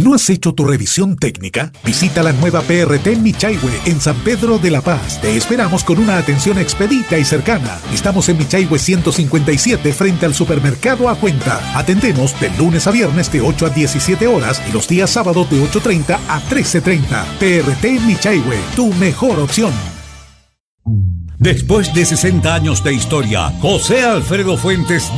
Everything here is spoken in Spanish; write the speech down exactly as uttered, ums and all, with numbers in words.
¿No has hecho tu revisión técnica? Visita la nueva P R T Michaihue en San Pedro de la Paz. Te esperamos con una atención expedita y cercana. Estamos en Michaihue ciento cincuenta y siete frente al supermercado A Cuenta. Atendemos de lunes a viernes de ocho a diecisiete horas y los días sábados de ocho treinta a trece treinta. P R T Michaihue, tu mejor opción. Después de sesenta años de historia, José Alfredo Fuentes